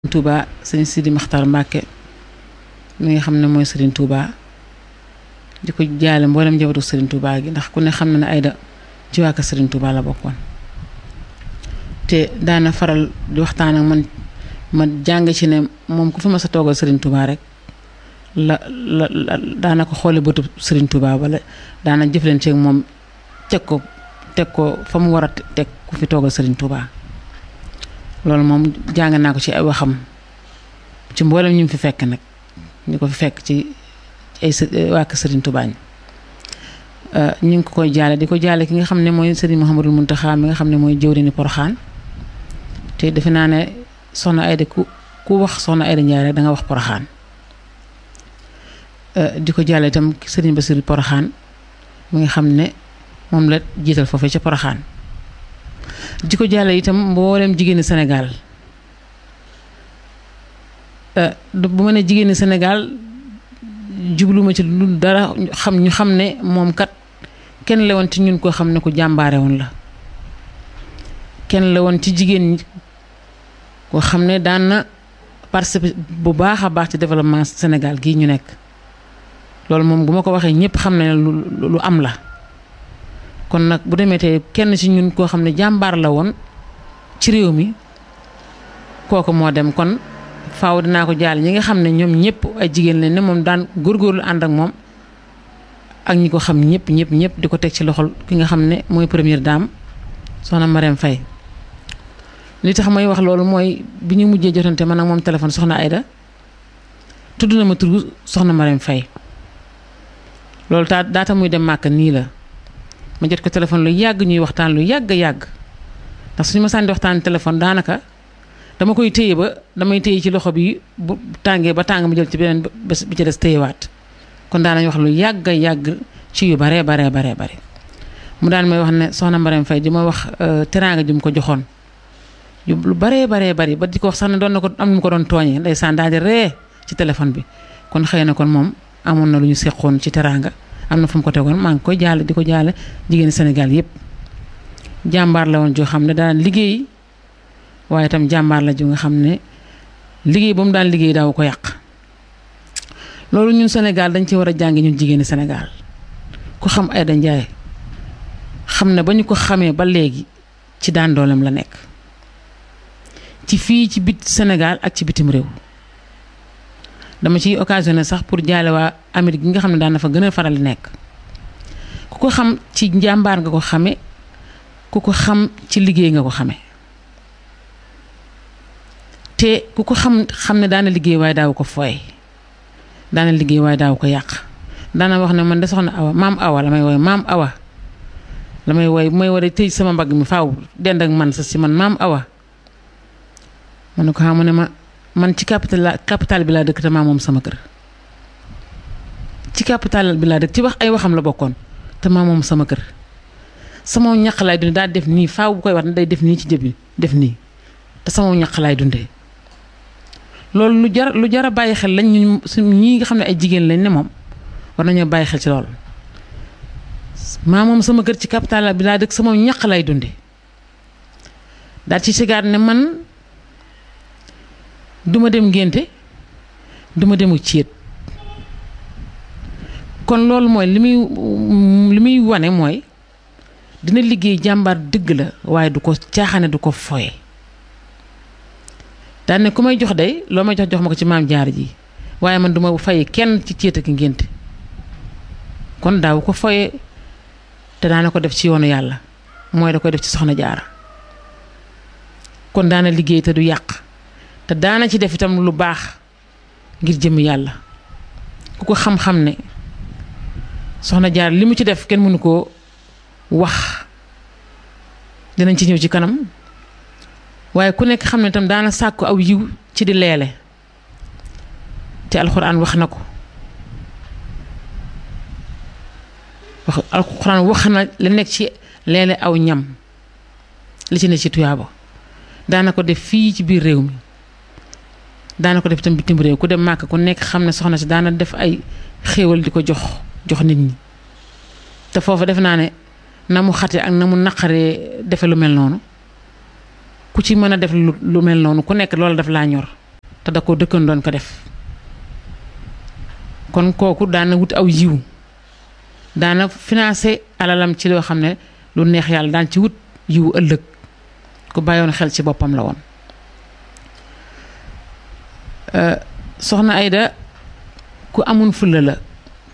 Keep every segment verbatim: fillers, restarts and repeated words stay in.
Touba sëñ Sidi Maxtar Mbàkke mi nga xam ne mooy Serigne Touba di ko jaale mboolem njabootu Serigne Touba gi ndax ku ne xam na ne Aida ci waa kër Serigne Touba la bokkoon te daana faral di waxtaan ak man ma jàng ci ne moom ku fi ma sa toogal Serigne Touba rek la la la daana ko xoole bëtu Serigne Touba wala daana jëflante ak moom teg ko teg ko fa mu war a teg ku fi toogal Serigne Touba. loolu moom jàng naa ko ci ay waxam ci mboolem ñu fi fekk nag ñu ko fi fekk ci ay waa kër Serigne Touba ñu ngi ko koy jaale di ko jaale ki nga xam ne mooy Serigne Mouhamadou Mountakha mi nga xam ne mooy jëwriñu Porokhane te defe naa ne soxna Aida ku ku wax soxna Aida Ndiaye rek da nga wax Porokhane di ko jaale itam Serigne Bassirou Porokhane mi nga xam ne moom la jiital foofee ca Porokhane di ko jàlle itam mboolem jigéeni Sénégal bu ma ne jigéeni Sénégal jubluma ci lu dara xam ñu xam ne moom kat kenn la woon ci ñun koo xam ne ku jàmbaare woon la kenn la woon ci jigéen ñi koo xam ne daan na participer bu baax a baax ci développement Sénégal gii ñu nekk loolu moom bu ma ko waxee ñëpp xam ne lu lu am la kon nag bu demee tey kenn ci ñun koo xam ne jàmbaar la woon ci réew mi kooku moo dem kon faaw dinaa ko jaal ñi nga xam ne ñoom ñëpp ay jigéen lañ ne moom daan góorgóorlu ànd ak moom ak ñi ko xam ñëpp ñëpp ñëpp di ko teg ci loxol ki nga xam ne mooy première dame soxna Marème Faye li tax may wax loolu mooy bi ñu mujjee jotante man ak moom téléphone soxna Aida tudd na ma turu soxna Marème Faye loolu taa daata muy dem màkk nii la ma jot ko téléphone lu yàgg ñuy waxtaan lu yàgg yàgg ndax suñu ma sànni waxtaan téléphone daanaka dama koy téye ba damay téye ci loxo bi bu tàngee ba tàng ma jël ci beneen bés bi ci des téyewaat kon daanañ wax lu yàgg yàgg ci yu baree baree baree bare mu daan may wax ne soxna Marème Faye di ma wax teraanga ju mu ko joxoon yu lu baree baree bari ba di ko wax sax ne doon na ko am nu mu ko doon tooñee ndeysaan daal di ree ci téléphone bi kon xëy na kon moom amoon na lu ñu seqoon ci teraanga am na fu mu ko tegoon maa ngi koy jaale di ko jaale jigéeni Sénégal yëpp jàmbaar la woon joo xam ne daan liggéey waaye itam jàmbaar la ju nga xam ne liggéey ba mu daan liggéey daaw ko yàq loolu ñun Sénégal dañ ci war a jàngi ñun jigéeni Sénégal ku xam Aida Ndiaye xam ne ba ñu ko xamee ba léegi ci daan dooleem la nekk ci fii ci bit Sénégal ak ci bitim réew dama ciy occasionné sax pour jaale waa Amérique gi nga xam ne daan na fa gën a faral di nekk ku ko xam ci njàmbaar nga ko xame ku ko xam ci liggéey nga ko xame te ku ko xam xam ne daana liggéey waaye daaw ko fooye daana liggéey waaye daaw ko yàq daana wax ne man de soxna Awa maam Awa la may wooy maam Awa la may wooy may war a tëj sama mbagg mi faaw dend ak man sa si man maam Awa ma ne ko xam ne ma man ci capital capital bi laa dëkk te maa moom sama kër ci capital bi laa dëkk ci wax ay waxam la bokkoon te maa moom sama kër sama ñaq laay dundee daal def nii faaw bu koy wax ne day def nii ci jëb bi def nii te sama ñaq laay dundee loolu lu jar lu jar a bàyyi xel lañ ñu ñii nga xam ne ay jigéen lañ ne moom war nañoo bàyyi xel ci loolu maa moom sama kër ci capital bi laa dëkk sama ñaq laay dundee daal ci sigaat ne man duma dem ngénte duma demu céet kon loolu mooy li muy li muy wane mooy dina liggéey jàmbaar dëgg la waaye du ko caaxaane du ko foye daan ne ku may jox day loo may jox jox ma ko ci maam jaar ji waaye man duma faye kenn ci céet ak ngénte kon daaw ko foye te daana ko def ci yoonu yàlla mooy da koy def ci soxna jaara kon daana liggéey te du yàq te daana ci def itam lu baax ngir jëm yàlla ku ko xam-xam ne soxna jaar li mu ci def kenn mënu koo wax dinañ ci ñëw ci kanam waaye ku nekk xam ne itam daana sàkku aw yiw ci di leele te alxuraan wax na ko wax alxuraan wax na li nekk ci leele aw ñam li ci ne ci tuyaaba daana ko def fii ci biir réew mi daana ko def itam bitim réew ku dem màkk ku nekk xam ne soxna si daana def ay xéewal di ko jox jox nit ñi te foofu def naa ne na mu xate ak na mu naqaree defe lu mel noonu ku ci mën a def lu lu mel noonu ku nekk loolu daf laa ñor te da ko dëkkan doon ko def kon kooku daana wut aw yiw daana financé alalam ci loo xam ne lu neex yàlla daan ci wut yiw ëllëg ku bàyyoon xel ci boppam la woon soxna Ayda ku amun fulla la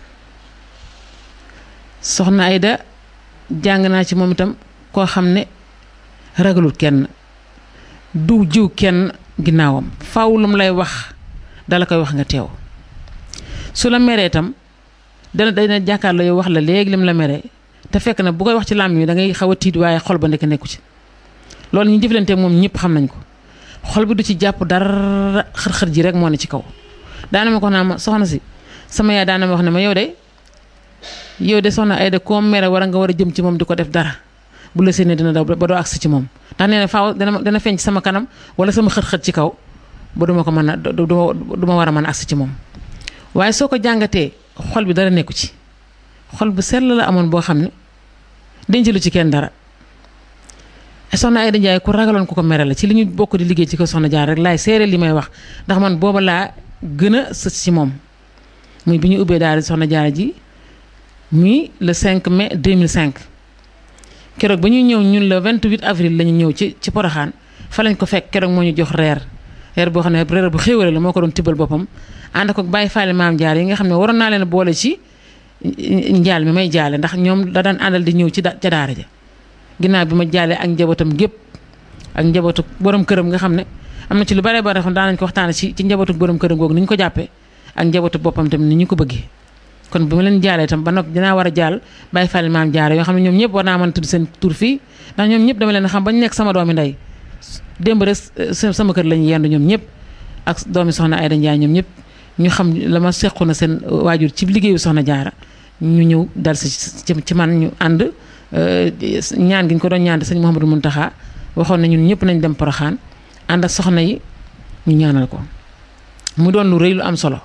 soxna Ayda jàng naa ci moom itam koo xam ne ragalul kenn du jiw kenn ginnaawam faaw lu mu lay wax dala koy wax nga teew su la meree itam dana dana jàkkaarloo yow wax la léegi lim la meree te fekk na bu koy wax ci làmmiñ wi da ngay xaw a tiit waaye xol ba nekk nekku ci loolu ñu jëflante moom ñëpp xam nañ ko xol bi du ci jàpp dara xër-xër ji rek moo ne ci kaw daana ma ko naa ma soxna si sama yaay daana ma wax ne ma yow de yow de soxna Ayda koo mere war a nga war a jëm ci moom di ko def dara bu la séenee dina daw ba doo agsi ci moom ndax nee na faaw dana dana feeñ ci sama kanam wala sama xët-xët ci kaw ba duma ko mën a du ma war a mën a agsi ci moom waaye soo ko jàngatee xol bi dara nekku ci xol bu sell la amoon boo xam ne denc lu ci kenn dara soxna Ayda Njaay ku ragaloon ku ko mere la ci li ñu bokk di liggéey ci ko soxna Jaara rek laay seere li may wax ndax man booba laa gën a sës ci moom muy bi ñu ubbee daal soxna Jaara ji muy le cinq mai deux mille cinq keroog ba ñuy ñëw ñun le vingt-huit avril la ñu ñëw ci ci Poroxaan fa lañ ko fekk keroog moo ñu jox reer reer boo xam ne reer bu xéewale la moo ko doon tibbal boppam ànd ko bàyyi faale maam Jaara yi nga xam ne waroon naa leen boole ci njaal mi may jaale ndax ñoom da daan àndal di ñëw ci ca daara ja ginnaaw bi ma jaalee ak njabootam gépp ak njabootu borom këram nga xam ne am na ci lu bare bare xam daan nañ ko waxtaane ci ci njabootu borom këram googu ni ñu ko jàppee ak njabootu boppam tamit ni ñu ko bëggee kon bi ma leen jaalee itam ba noppi dinaa war a jaal bàyyi faale maam Jaara yoo xam ne ñoom ñëpp war naa mën a tudd seen tur fii ndax ñoom ñëpp dama leen xam ba ñu nekk sama doomi ndey démb rek sama kër lañu yendu ñoom ñëpp ak doomi soxna Ayda Njaay ñoom ñëpp ñu xam la ma sequ na seen waajur ci liggéeyu soxna Jaara ñu ñëw dal si ci man ñu ànd ñaan gi ñu ko doon ñaan sëñ Mouhamadou Mountakha waxoon na ñun ñëpp nañ dem Poroxaan ànd ak soxna yi ñu ñaanal ko mu doon lu rëy lu am solo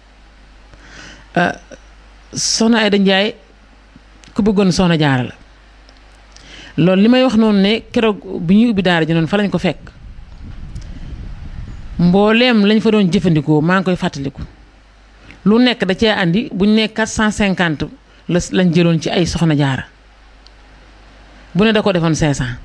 soxna Ayda Njaay ku bëggoon soxna Jaara la loolu li may wax noonu ne keroog bi ñuy ubbi daara ji noonu fa lañ ko fekk mbooleem lañ fa doon jëfandikoo maa ngi koy fàttaliku lu nekk da cee andi bu ñu nee quatre cent cinquante la lañ jëloon ci ay soxna Jaara bu ne da ko defoon cinq cent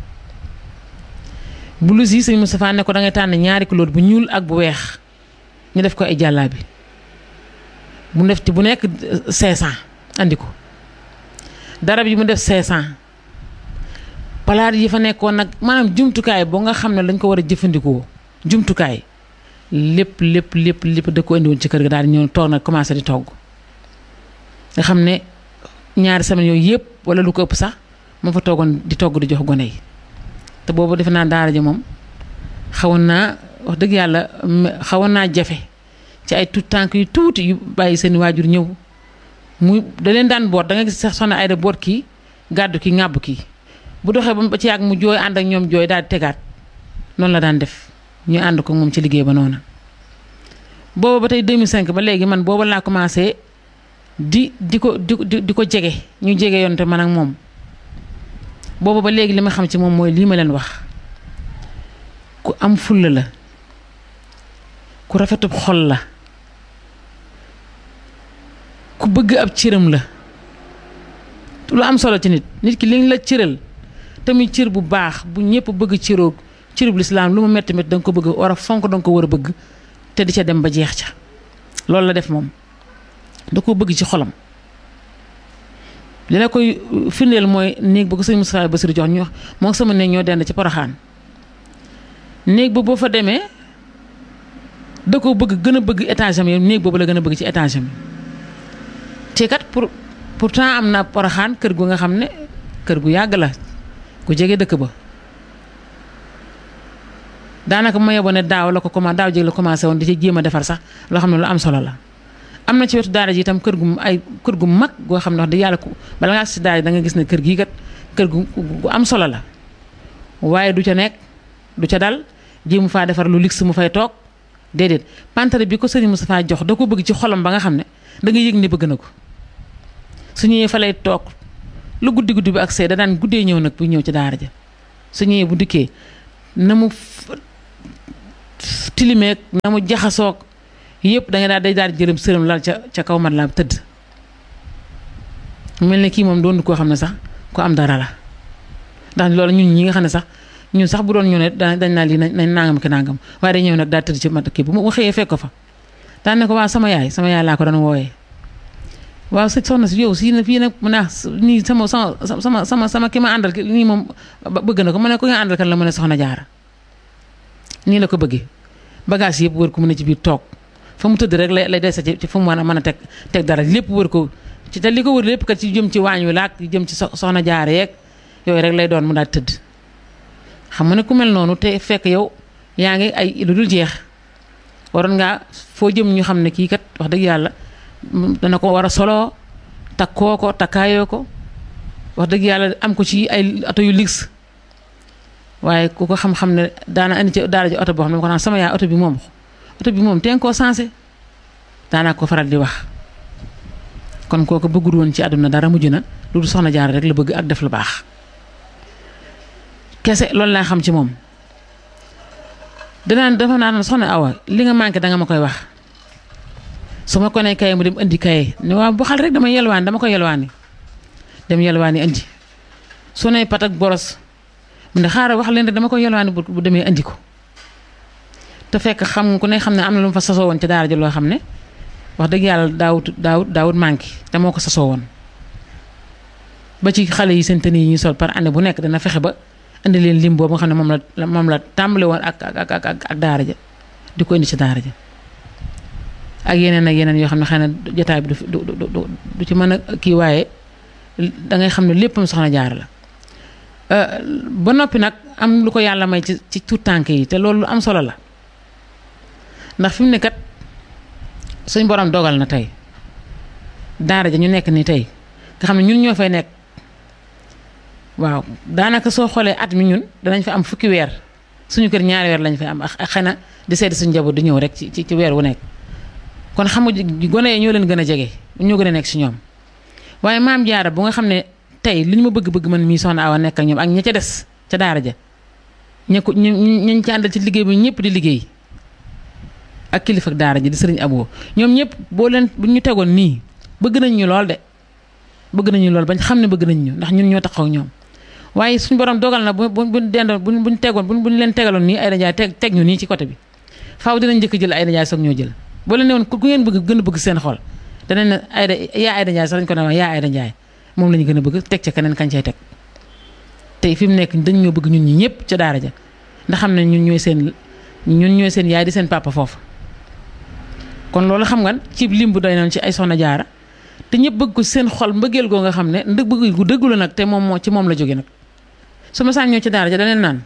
blouse yi sëñ Moustapha ne ko da ngay tànn ñaari couleur bu ñuul ak bu weex ñu def ko ay jàllaabi bu def ci bu nekk cinq cent andi ko darab yi mu def cinq cent palaat yi fa nekkoon nag maanaam jumtukaay boo nga xam ne lañ ko war a jëfandikoo jumtukaay lépp lépp lépp lépp da ko indi woon ci kër ga daal di ñëw toog nag commencé di togg nga xam ne ñaari semaine yooyu yëpp wala lu ko ëpp sax moo fa toogoon di togg di jox gone yi te boobu defe naa daara ji moom xawoon naa wax dëgg yàlla xawoon naa jafe ci ay tout tànk yu tuuti yu bàyyi seen waajur ñëw muy da leen daan boot da nga gis sax soxna Ayda boot kii gàddu kii ŋàbb kii bu doxee ba ci yàgg mu jooy ànd ak ñoom jooy daal di tegaat noonu la daan def ñu ànd ko moom ci liggéey ba noonu booba ba tey deux mille cinq ba léegi man booba laa commencé di di ko di di ko jege ñu jege yoon te man ak moom booba ba léegi li ma xam ci moom mooy lii ma leen wax ku am fulla la ku rafetub xol la ku bëgg ab cëram la lu am solo ci nit nit ki liñ la cëral te muy cër bu baax bu ñëpp bëgg cëroo cërub lislaam lu mu metti metti da nga ko bëgg war a fonk da nga ko war a bëgg te di ca dem ba jeex ca loolu la def moom da ko bëgg ci xolam li la koy firndeel mooy néeg ba ko sëñ Moustapha Bassirou jox ñu moo sama néeg ñoo dend ci Poroxaan néeg ba boo fa demee da ko bëgg gën a bëgg étage am yow néeg boobu la gën a bëgg ci étage am te kat pour pourtant am na Poroxaan kër gu nga xam ne kër gu yàgg la ku jege dëkk ba daanaka ma yeboo ne daaw la ko commencé daaw jég la commencé woon di ci jéem a defar sax loo xam ne lu am solo la am na ci wetu daara ji itam kër gu ay kër gu mag goo xam ne wax dëgg yàlla ku bala ngaa si daara ji da nga gis ne kër gii kat kër gu gu am solo la waaye du ca nekk du ca dal jéemu faa defar lu luxe mu fay toog déedéet pantere bi ko sëñ Moustapha jox da ko bëgg ci xolam ba nga xam ne da nga yëg ne bëgg na ko su ñëwee fa lay toog lu guddi guddi bi ak see da daan guddee ñëw nag bu ñëw ci daara ja su ñëwee bu dikkee na mu tilimeeg na mu jaxasoog yëpp da nga daal day daal jëlëm sërëm lal ca ca kaw mat la tëdd mel ne kii moom doon koo xam ne sax ko am dara la ndax loolu ñun ñi nga xam ne sax ñun sax bu doon ñu ne dañ naa lii nañ nangam ki nangam waaye day ñëw nag daal tëdd ci mat kii bu mu xëyee fekk ko fa daan ne ko waaw sama yaay sama yaay laa ko doon wooyee waaw sëñ soxna si yow si na fii nag mu ne nii sama sama sama sama sama ki ma àndal nii moom bëgg na ko mu ne ko nga àndal kan la mu ne soxna jaara nii la ko bëggee bagage yëpp wër ko mu ne ci biir toog fa mu tëdd rek lay lay dese ci fa mu mën a mën a teg teg dara lépp wër ko ci te li ko wër lépp kat ci jëm ci waañ wi laak jëm ci soxna jaara yeeg yooyu rek lay doon mu daal tëdd xam nga ne ku mel noonu te fekk yow yaa ngi ay lu dul jeex waroon ngaa foo jëm ñu xam ne kii kat wax dëgg yàlla dana ko war a soloo takkoo ko takkaayoo ko wax dëgg yàlla am ko ci ay oto yu luxe waaye ku ko xam-xam ne daana indi ci daara ji oto boo xam ne ko naan sama yaay oto bi moom oto bi moom teen koo sensé daanaa ko faral di wax kon kooku bëggul woon ci àdduna dara mujj na lu dul soxna jaar rek la bëgg ak def lu baax kese loolu laa xam ci moom danaan dafa naan soxna Awa li nga manqué danga ma koy wax su ma ko nee kaye mu dem indi kaye ne waaw bu xal rek dama yelwaani dama ko yelwaani dem yelwaani indi su ne pat ak boros mu ne xaaral wax leen rek dama ko yelwaani bu demee indi ko te fekk xam ku ne xam ne am na lu mu fa sasoo woon ci daara ji loo xam ne wax dëgg yàlla daawut daawut daawut manqué te moo ko sasoo woon ba ci xale yi seen tenue yi ñuy sol par année bu nekk dana fexe ba indi leen lim boobu nga xam ne moom la moom la tàmbale woon ak ak ak ak daara ja di ko indi ci daara ja ak yeneen ak yeneen yoo xam ne xëy na jotaay bi du du du du ci mën a kii waaye da ngay xam ne léppam soxna jaar la ba noppi nag am lu ko yàlla may ci ci tout tànk yi te loolu lu am solo la ndax fi mu ne kat suñ borom dogal na tey daara ja ñu nekk ni tey nga xam ne ñun ñoo fay nekk waaw daanaka soo xoolee at mi ñun danañ fa am fukki weer suñu kër ñaari weer lañ fay am ak xëy na di seeti suñu njaboot di ñëw rek ci ci weer wu nekk kon xam nga gone yi ñoo leen gën a jege ñoo gën a nekk si ñoom waaye maam jaara bu nga xam ne tey li ñu ma bëgg-bëgg man mii soxna Awa nekk ak ñoom ak ña ca des ca daara ja ña ko ñu ñu ci àndal ci liggéey bi ñëpp di liggéey ak kilifa ak daara ji di sëriñ Abo ñoom ñëpp boo leen bu ñu tegoon nii bëgg nañ ñu lool de bëgg nañ ñu lool bañ xam ne bëgg nañ ñu ndax ñun ñoo taxaw ak ñoom waaye suñu borom dogal na bu bu bu dendoon bu buñ tegoon bu buñ leen tegaloon nii ay dajaay teg teg ñu nii ci côté bi faaw dinañ njëkk jël ay dajaay soog ñoo jël boo leen ne woon ku ngeen bëgg gën a bëgg seen xol danañ ne ayda yaa ayda njaay sax dañ ko ne wax yaa ayda njaay moom la ñu gën a bëgg teg ca keneen kañ cay teg tey fi mu nekk dañ ñoo bëgg ñun ñi ñëpp ca daara ja ndax xam ne ñun ñooy seen ñun ñooy seen yaay di seen papa foofu kon loolu xam nga ci lim bu doy noonu ci ay soxna jaara te ñëpp bëgg ko seen xol mbëggeel goo nga xam ne ndëg bëgg gu dëggu la nag te moom moo ci moom la jóge nag su ma saan ñoo ci daara ja daneen naan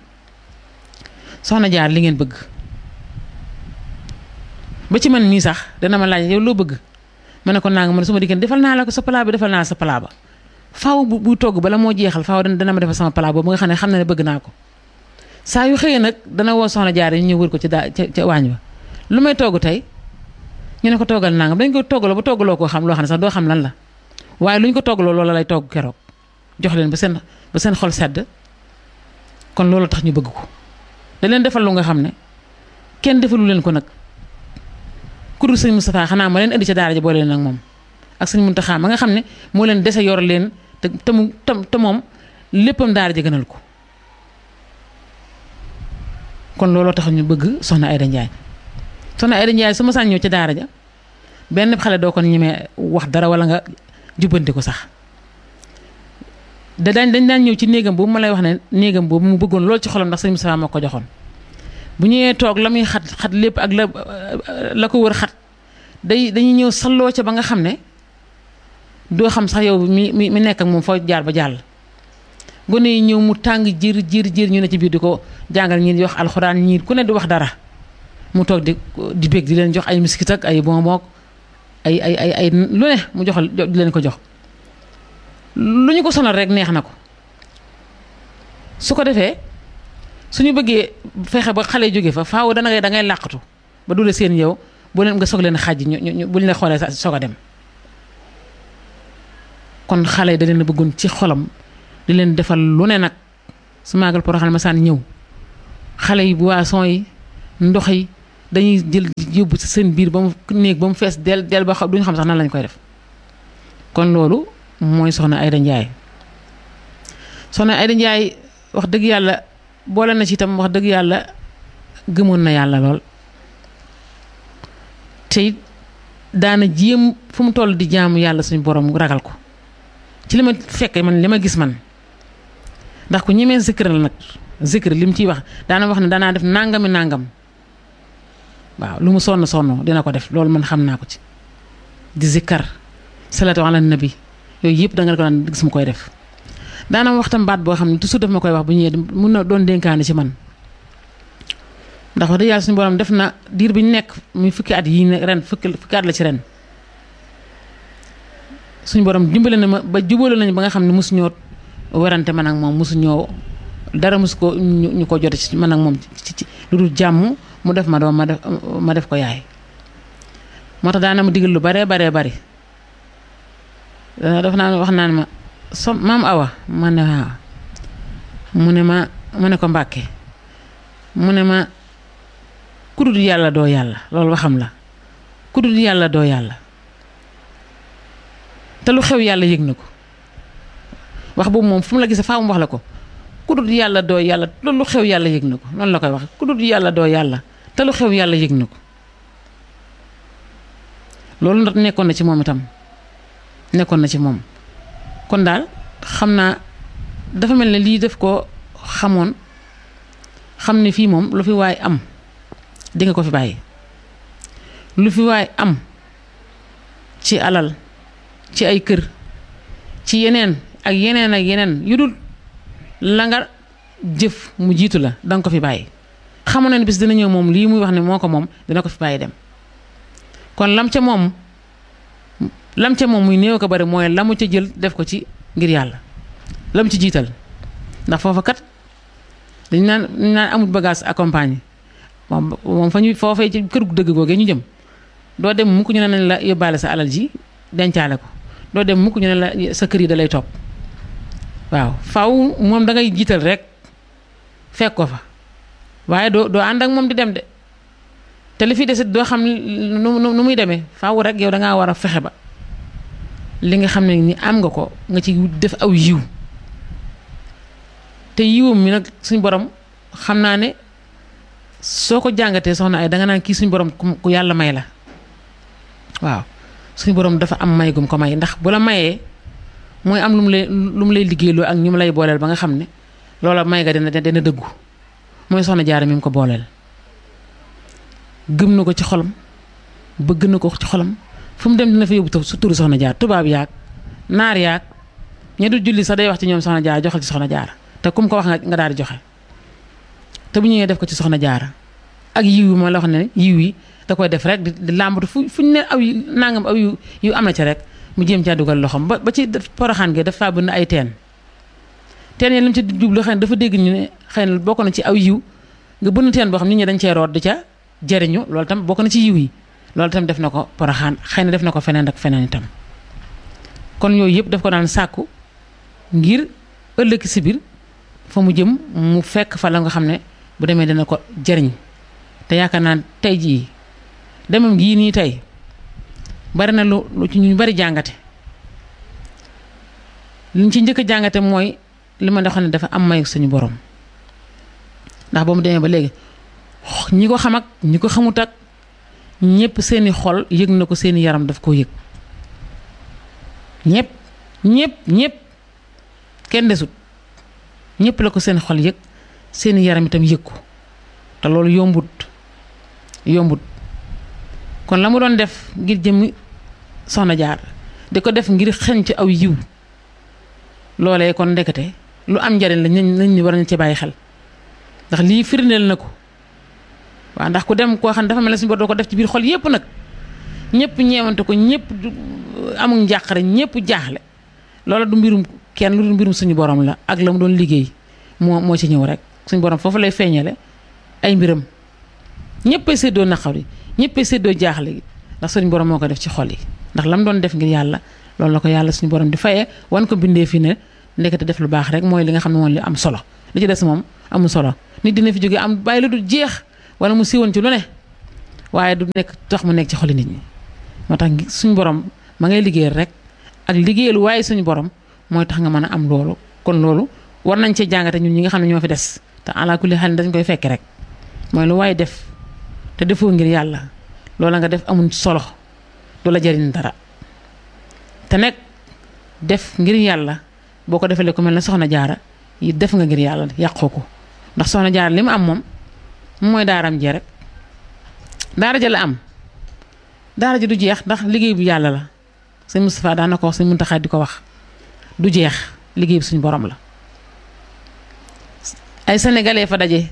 soxna jaar li ngeen bëgg ba ci man mii sax dana ma laaj yow loo bëgg ma ne ko naa nga man su ma dikkee defal naa la ko sa palaa bi defal naa sa palaa ba faaw bu bu togg bala moo jeexal faaw dana ma defal sama palaa boobu nga xam ne xam na ne bëgg naa ko saa yu xëyee nag dana woo soxna jaar yi ñu ñëw wër ko ci daa ca ca waañ ba lu may togg tey ñu ne ko toggal nangam dañ ko toggaloo ba toggaloo koo xam loo xam ne sax doo xam lan la waaye lu ñu ko toggaloo loola lay togg keroog jox leen ba seen ba seen xol sedd kon loolu tax ñu bëgg ko da leen defal lu nga xam ne kenn defalu leen ko nag ku dul sëñ Moustapha xanaa ma leen indi ca daara ji boole leen ak moom ak sëñ Muntaxa ma nga xam ne moo leen dese yor leen te te mu te moom léppam daara ji gënal ko kon looloo tax ñu bëgg soxna Ayda Njaay soxna Ayda Njaay su ma saan ñëw ca daara ja benn xale doo ko ñemee wax dara wala nga jubbanti ko sax da daañ dañ daan ñëw ci néegam boobu ma lay wax ne néegam boobu mu bëggoon lool ci xolam ndax sëñ Moustapha moo ko joxoon bu ñëwee toog la muy xat xat lépp ak la la ko wër xat day dañuy ñëw salloo ca ba nga xam ne doo xam sax yow mi mi mi nekk ak moom foo jaar ba jàll gone yi ñëw mu tàng jir jir jir ñu ne ci biir di ko jàngal ñii di wax alxuraan ñii ku ne di wax dara mu toog di di bég di leen jox ay miskit ak ay bonbon ay ay ay ay lu ne mu joxal di leen ko jox lu ñu ko sonal rek neex na ko su ko defee suñu bëggee fexe ba xale jóge fa faaw dana ngay da ngay làqatu ba dule seen yow boo leen nga soog leen xàjj ñu ñu bu ñu la xoolee soog a dem kon xale yi da leen a bëggoon ci xolam di leen defal lu ne nag su maagal Porokhane ma saan ñëw xale yi boisson yi ndox yi dañuy jël yóbbu ci seen biir ba mu néeg ba mu fees del del ba xam duñu xam sax nan lañ koy def. kon loolu mooy soxna Aïda Ndiaye soxna Aïda Ndiaye wax dëgg yàlla boole na ci itam wax dëgg yàlla gëmoon na yàlla lool te it daana jéem fu mu toll di jaamu yàlla suñu borom ragal ko ci li ma fekke man li ma gis man ndax ku ñemee zikr la nag zikr li mu ciy wax daana wax ne daanaa def nangami nangam waaw lu mu sonn sonn dina ko def loolu man xam naa ko ci di zikkar salaatu ala nabi yooyu yëpp da nga ko daan gis mu koy def daana wax tam baat boo xam ne toujours daf ma koy wax bu ñëwee mun na doon dénkaane ci man ndax wax dëgg yàlla suñu borom def na diir bi ñu nekk muy fukki at yii ne ren fukki fukki at la ci ren suñu borom dimbale na ma ba jubóole nañu ba nga xam ne mosu ñoo werante man ak moom mosu ñoo dara mosu ko ñu ko jote ci man ak moom ci ci lu dul jàmm mu def ma doom ma def ma def ko yaay moo tax daana ma digal lu baree baree bari daf naa wax naan ma so maam Awa ma ne waaw mu ne ma mu ne ko Mbàkke mu ne ma ku dul yàlla doo yàlla loolu waxam la ku dul yàlla doo yàlla te lu xew yàlla yëg na ko wax boobu moom fu mu la gisee faa mu wax la ko ku dul yàlla doo yàlla loolu lu xew yàlla yëg na ko noonu la koy wax ku dul yàlla doo yàlla te lu xew yàlla yëg na ko loolu ndax nekkoon na ci moom itam nekkoon na ci moom kon daal xam naa dafa mel ne lii def ko xamoon xam ne fii moom lu fi waay am di nga ko fi bàyyi lu fi waay am ci alal ci ay kër ci yeneen ak yeneen ak yeneen yu dul la nga jëf mu jiitu la danga ko fi bàyyi xamoon na ne bis dina ñëw moom lii muy wax ne moo ko moom dina ko fi bàyyi dem kon lam ca moom lam ca moom muy néew ko bari mooy la mu ca jël def ko ci ngir yàlla lam ci jiital ndax foofa kat dañ naan dañ naan amul bagage accompagné moom moom fa ñuy foofee ci kër gu dëgg googee ñu jëm doo dem mukk ñu ne nañ la yóbbaale sa alal ji dencaale ko doo dem mukk ñu ne la sa kër yi da lay topp waaw faw moom da ngay jiital rek fekk ko fa waaye doo doo ànd ak moom di dem de te li fi desit doo xam nu nu muy demee faw rek yow da ngaa war a fexe ba li nga xam ne ni am nga ko nga ci def aw yiw te yiwam mi nag suñ borom xam naa ne soo ko jàngatee soxna ay danga naan kii suñ borom ku yàlla may la waaw suñu borom dafa am may gum ko may ndax bu la mayee mooy am lu mu lay lu mu lay liggéeyloo ak ñu mu lay booleel ba nga xam ne loola may ga dina dina dëggu mooy soxna Jaara mi mu ko booleel gëm na ko ci xolam bëgg na ko ci xolam fu mu dem dina fa yóbbu su turu soxna Jaara tubaab yaag naar yaag ña du julli sax day wax ci ñoom soxna Jaara joxal ci soxna Jaara te kum ko wax nga daal di joxe te bu ñëwee def ko ci soxna Jaara ak yiw yi ma la wax ne yiw yi da koy def rek di làmbatu fu fu ñu ne aw yu nangam aw yu yu am na ci rek mu jéem caa dugal loxoom ba ba ci poroxaan gi dafa bëgg ay teen teen yi li mu ci jublu xëy na dafa dégg ñu ne xëy na bokk na ci aw yiw nga bënn teen boo xam nit ñi dañ cee root di ca jëriñu loolu tam bokk na ci yiw yi loolu tam def na ko poroxaan xëy na def na ko feneen ak feneen itam kon yooyu yëpp daf ko daan sàkku ngir ëllëg si biir fa mu jëm mu fekk fa la nga xam ne bu demee dina ko jëriñ te yaakaar naa tey jii demam gii nii tey bari na lu lu ci ñu bari jàngate liñ ci njëkk a jàngate mooy li ma xam ne dafa am may suñu borom ndax ba mu demee ba léegi ñi ko xam ak ñi ko xamut ak ñëpp seeni xol yëg na ko seeni yaram daf koo yëg ñëpp ñëpp ñëpp kenn desut ñëpp la ko seen xol yëg seeni yaram itam yëg ko te loolu yombut yombut kon la mu doon def ngir jëm soxna Jaar di ko def ngir xeñ ci aw yiw loolee kon ndekete lu am njariñ la nañ ñi war nañ ci bàyyi xel ndax lii firndeel na ko waaw ndax ku dem koo xam ne dafa mel ne suñu bor doo ko def ci biir xol yépp nag ñëpp ñeewante ko ñëpp amul njàqare ñëpp jaaxle loola du mbirum kenn lu du mbirum suñu borom la ak la mu doon liggéey moo moo ci ñëw rek suñu borom foofu lay feeñale ay mbiram ñëppay séddoo naqar yi ñëppay séddoo jaaxle gi ndax suñu borom moo ko def ci xol yi ndax la mu doon def ngir yàlla loolu la ko yàlla suñu borom di fayee wan ko bindee fi ne ndekete def lu baax rek mooy li nga xam ne moom li am solo li ci des moom amul solo nit dina fi jógee am bàyyi la du jeex wala mu siiwoon ci lu ne waaye du nekk tax mu nekk ci xoli nit ñi moo tax suñu borom ma ngay liggéeyal rek ak liggéeyal waaye suñu borom mooy tax nga mën a am loolu kon loolu war nañ cee jàngate ñun ñi nga xam ne ñoo fi des te ala kulli xel dañ koy fekke rek mooy lu waaye def te defoo ngir yàlla loola nga def amul solo du la jariñ dara te nekk def ngir yàlla boo ko defalee ku mel ne soxna jaara yi def nga ngir yàlla yàqoo ko ndax soxna jaara li mu am moom mooy daaram jee rek daara ja la am daara ji du jeex ndax liggéey bu yàlla la sëñ Moustapha daan na ko wax sëñ Muntaxa di ko wax du jeex liggéey bi suñu borom la ay sénégalais fa daje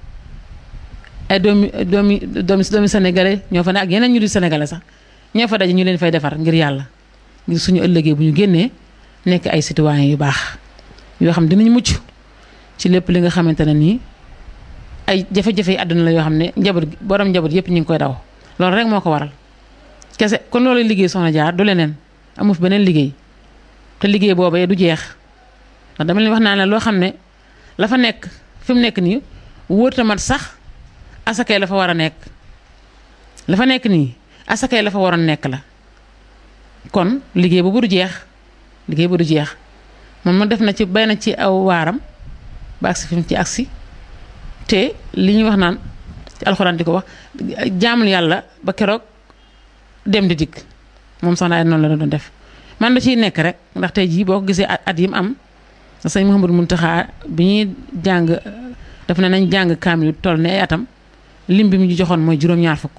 ay doomi doomi doomi doomi sénégalais ñoo fa ne ak yeneen ñu di sénégalais sax ñoo fa daje ñu leen fay defar ngir yàlla ngir suñu ëllëgee bu ñu génnee nekk ay citoyens yu baax yoo xam dinañ mucc ci lépp li nga xamante ne nii ay jafe-jafe yi àdduna la yoo xam ne njaboot borom njaboot yëpp ñu ngi koy daw loolu rek moo ko waral kese kon loolu liggéey soxna jaar du leneen amu fi beneen liggéey te liggéey boobee du jeex ndax dama leen wax naa ne loo xam ne la fa nekk fi mu nekk nii wóorta mat sax asakay la fa war a nekk la fa nekk nii asakay la fa waroon nekk la kon liggéey boobu du jeex liggéey bu du jeex moom ma def na ci bay na ci aw waaram ba agsi fi mu ci agsi te li ñuy wax naan ci alxuraan di ko wax jaamul yàlla ba keroog dem di dikk moom soxna ay noonu la doon def man da ciy nekk rek ndax tey jii boo ko gisee at yi mu am sëñ Mouhamadou Mountakha bi ñuy jàng daf ne nañ jàng kaamil toll ne ay atam lim bi mu ñu joxoon mooy juróom-ñaar fukk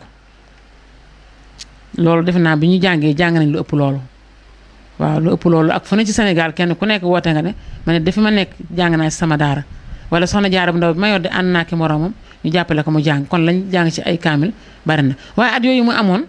loolu defe naa bi ñu jàngee jàng nañ lu ëpp loolu waaw lu ëpp loolu ak fu ne ci Sénégal kenn ku nekk woote nga ne ma ne dafi ma nekk jàng naa ci sama daara wala soxna jaara bu ndaw bi ma yor de ànd naa ki moroomam ñu jàppale ko mu jàng kon lañ jàng ci ay kaamil bari na waaye at yooyu mu amoon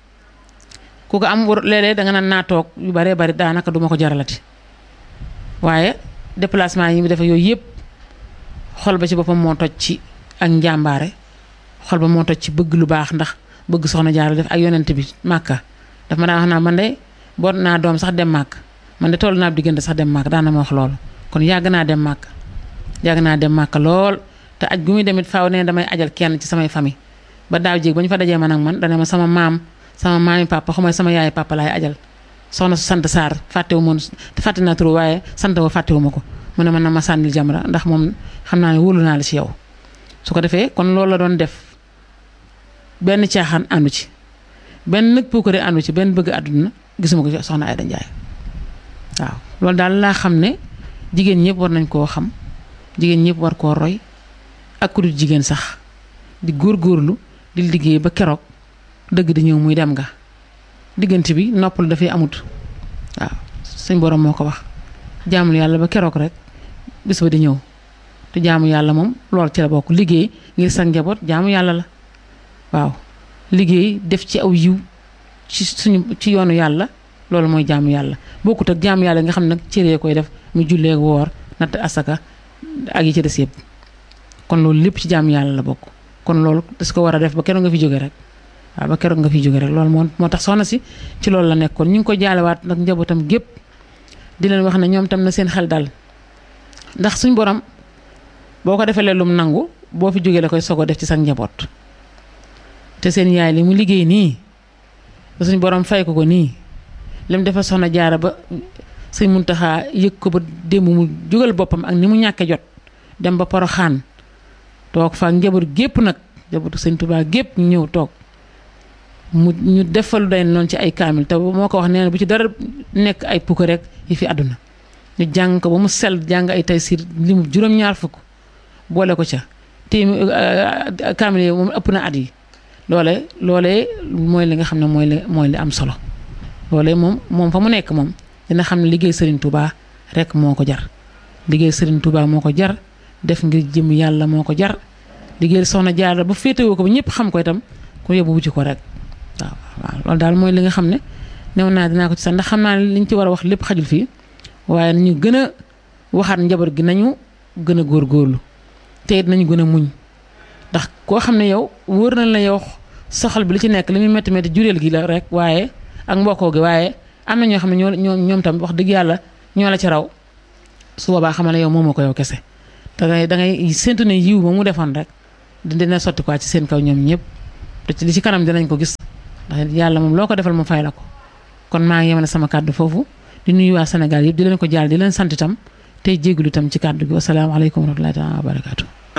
ku ko am léeg-léeg danga naan naa toog yu baree bari daanaka duma ko jaralati waaye déplacement yi mu defe yooyu yëpp xol ba ci boppam moo toj ci ak njàmbaare xol ba moo toj ci bëgg lu baax ndax bëgg soxna jaara def ak yonent bi màkka daf ma daan wax naa man de boot naa doom sax dem màkk man de toll naa diggante sax dem màkk daan na ma wax loolu kon yàgg naa dem màkk yàgg naa dem màkk lool te aj gu muy demit faaw ne damay ajal kenn ci samay famille ba daaw jéeg ba ñu fa dajee man ak man dana ma sama maam sama maami papa xamay sama yaay papa laay ajal soxna su sant Sarr fàttewu moon fàtte naa tur waaye sant wa fàttewu ma ko mu ne man na ma sànnil jamra ndax moom xam naa ne wóolu naa la ci yow su ko defee kon loolu la doon def benn caaxaan àndu ci benn nag puukare àndu ci benn bëgg àdduna gisuma ko ci soxna Aïda Ndiaye waaw loolu daal laa xam ne jigéen ñëpp war nañ koo xam jigéen ñëpp war koo roy ak ku dul jigéen sax di góorgóorlu di liggéey ba keroog dëgg di ñëw muy dem nga diggante bi noppal dafay amut waaw suñ borom moo ko wax jaamul yàlla ba keroog rek bis ba di ñëw te jaamu yàlla moom loolu ci la bokk liggéey ngir sa njaboot jaamu yàlla la waaw liggéey def ci aw yiw ci suñu ci yoonu yàlla loolu mooy jaamu yàlla bokkut ak jaamu yàlla nga xam nag cëree koy def mu jullee woor natt asaka ak yi ci des yëpp kon loolu lépp ci jaamu yàlla la bokk kon loolu das ko war a def ba keroog nga fi jóge rek waaw ba keroog nga fi jóge rek loolu moo moo tax soxna si ci loolu la nekkoon ñu ngi ko jaalewaat nag njabootam gépp di leen wax ne ñoom tam na seen xel dal ndax suñ borom boo ko defee lum nangu boo fi jógee la koy sogo def ci sa njaboot te seen yaay li mu liggéey nii ba suñ borom fay ko ko nii lim defal soxna jaara ba sëñ Muntaxa yëg ko ba démb mu jógal boppam ak ni mu ñàkkee jot dem ba Poroxaan toog fa njaboot gépp nag njabootu sëñ Tuubaa gépp ñu ñëw toog mu ñu defalu day noonu ci ay kaamil te moo ko wax nee na bu ci dara nekk ay pukk rek yi fi àdduna ñu jàng ko ba mu sell jàng ay taysiir li mu juróom-ñaar fukk boole ko ca téemi kaamil yi moom ëpp na at yi loole loolee mooy li nga xam ne mooy li mooy li am solo loolee moom moom fa mu nekk moom dina xam ne liggéey Serigne Touba rek moo ko jar liggéey Serigne Touba moo ko jar def ngir jëm yàlla moo ko jar liggéey soxna Jaara ba féetewoo ko ba ñëpp xam ko itam ku yóbbu wuti ko rek waaw waaw loolu daal mooy li nga xam ne new naa dinaa ko ci sax ndax xam naa ne liñ ci war a wax lépp xajul fii waaye nañu gën a waxaat njaboot gi nañu gën a góorgóorlu te it nañu gën a muñ ndax koo xam ne yow wóor na la yow soxal bi li ci nekk li muy métti métti jureel gi la rek waaye ak mbokkoo gi waaye am na ñoo xam ne ñoo ñoo ñoom tam wax dëgg yàlla ñoo la ci raw su boobaa xamal ne yow moomoo ko yow kese da ngay da ngay séntu ne yiw ba mu defoon rek dina sotti quoi ci seen kaw ñoom ñëpp te ci li ci kanam dinañ ko gis ndax yàlla moom loo ko defal mu fay la ko kon maa ngi yemale sama kàddu foofu di nuyu waa Sénégal yëpp di leen ko jaal di leen sant itam tey jégalu itam ci kàddu gi wasalaamaaleykum wa rahmatullahi taala wa barakaatu